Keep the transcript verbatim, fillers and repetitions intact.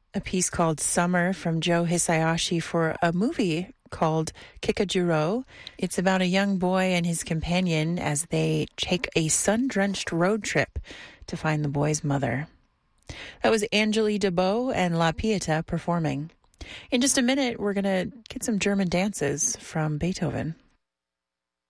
A piece called Summer from Joe Hisayashi for a movie called Kikajuro. It's about a young boy and his companion as they take a sun-drenched road trip to find the boy's mother. That was Angeli DeBeau and La Pieta performing. In just a minute, we're going to get some German dances from Beethoven.